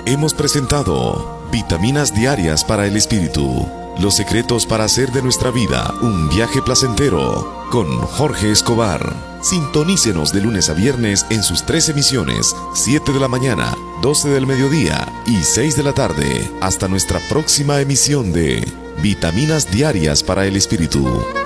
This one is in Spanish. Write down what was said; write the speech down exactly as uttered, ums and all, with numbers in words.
Hemos presentado Vitaminas Diarias para el Espíritu. Los secretos para hacer de nuestra vida un viaje placentero, con Jorge Escobar. Sintonícenos de lunes a viernes en sus tres emisiones, siete de la mañana, doce del mediodía y seis de la tarde. Hasta nuestra próxima emisión de Vitaminas Diarias para el Espíritu.